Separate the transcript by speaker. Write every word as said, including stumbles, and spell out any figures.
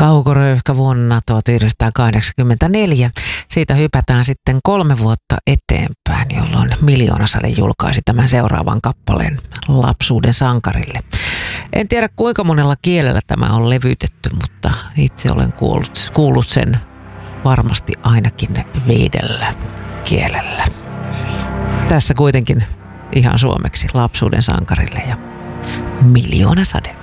Speaker 1: Kaukoröyhkä vuonna tuhatyhdeksänsataakahdeksankymmentäneljä. Siitä hypätään sitten kolme vuotta eteenpäin, jolloin Miljoonasade julkaisi tämän seuraavan kappaleen Lapsuuden sankarille. En tiedä kuinka monella kielellä tämä on levytetty, mutta itse olen kuullut, kuullut sen varmasti ainakin viidellä kielellä. Tässä kuitenkin ihan suomeksi Lapsuuden sankarille ja Miljoonasade.